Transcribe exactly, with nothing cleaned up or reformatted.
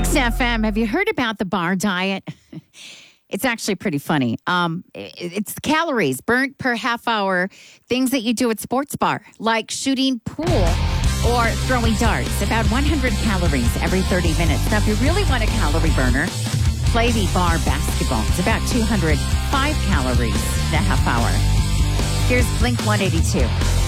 Kiss F M. Have you heard about the bar diet? It's actually pretty funny. Um, it- it's calories burnt per half hour, things that you do at sports bar, like shooting pool or throwing darts. About one hundred calories every thirty minutes. Now, if you really want a calorie burner, play the bar basketball. It's about two hundred five calories a half hour. Here's Blink one eighty-two.